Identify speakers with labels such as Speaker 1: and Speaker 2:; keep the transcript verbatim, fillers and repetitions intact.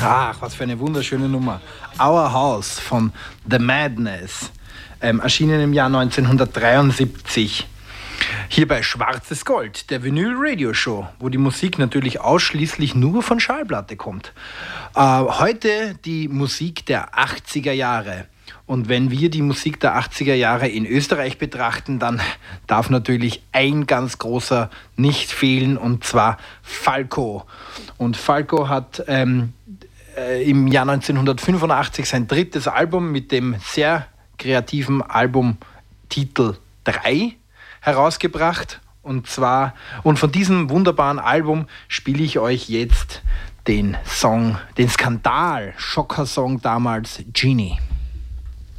Speaker 1: Ach, was für eine wunderschöne Nummer. Our House von The Madness, ähm, erschienen im Jahr neunzehnhundertdreiundsiebzig. Hier bei Schwarzes Gold, der Vinyl-Radio-Show, wo die Musik natürlich ausschließlich nur von Schallplatte kommt. Äh, heute die Musik der achtziger Jahre. Und wenn wir die Musik der achtziger Jahre in Österreich betrachten, dann darf natürlich ein ganz großer nicht fehlen, und zwar Falco. Und Falco hat ähm, äh, im Jahr neunzehnhundertfünfundachtzig sein drittes Album mit dem sehr kreativen Albumtitel drei herausgebracht. Und zwar, und von diesem wunderbaren Album spiele ich euch jetzt den Song, den Skandal-Schocker-Song damals, Genie.